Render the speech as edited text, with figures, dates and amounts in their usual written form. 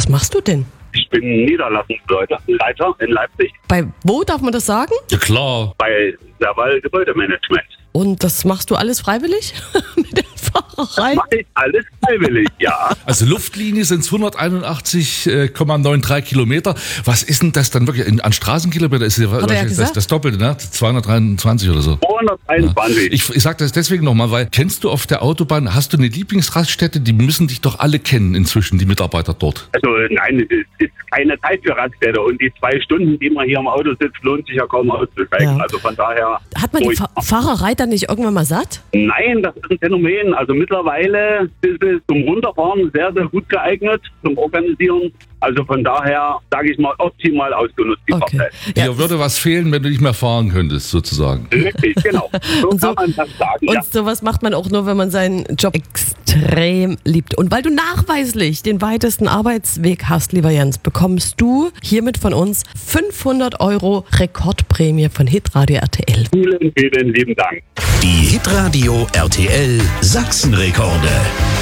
Was machst du denn? Ich bin Niederlassungsleiter in Leipzig Bei wo darf man das sagen? Ja klar. bei Serval Gebäudemanagement. Und das machst du alles freiwillig? Mit der Fahrerei? Mache ich alles freiwillig, ja. Also Luftlinie sind es 181,93 Kilometer. Was ist denn das dann wirklich an Straßenkilometer? Ist ja Hat er ja gesagt. das Doppelte, ne? 223 oder so. 221. Ich sag das deswegen nochmal, weil kennst du auf der Autobahn, hast du eine Lieblingsraststätte? Die müssen dich doch alle kennen inzwischen, die Mitarbeiter dort. Also nein, es ist keine Zeit für Raststätte. Und die 2 Stunden, die man hier im Auto sitzt, lohnt sich ja kaum auszusteigen. Ja. Also von daher... Hat man die Fahrerei dann nicht irgendwann mal satt? Nein, das ist ein Phänomen. Also mittlerweile ist es zum Runterfahren sehr, sehr gut geeignet, zum Organisieren. Also von daher, sage ich mal, optimal ausgenutzt die Okay. Fahrzeit. Ja. Dir würde was fehlen, wenn du nicht mehr fahren könntest, sozusagen. Richtig, genau. So Und so- kann man das sagen. Und Ja. sowas macht man auch nur, wenn man seinen Job extrem liebt. Und weil du nachweislich den weitesten Arbeitsweg hast, lieber Jens, bekommst du hiermit von uns 500 € Rekordprämie von Hitradio RTL. Vielen, vielen lieben Dank. Die Hitradio RTL Sachsenrekorde.